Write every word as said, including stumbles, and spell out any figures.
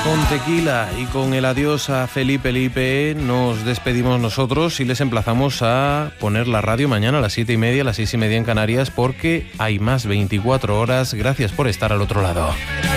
Con Tequila y con el adiós a Felipe Lipe nos despedimos nosotros y les emplazamos a poner la radio mañana a las siete y media, a las seis y media en Canarias, porque hay más veinticuatro horas. Gracias por estar al otro lado.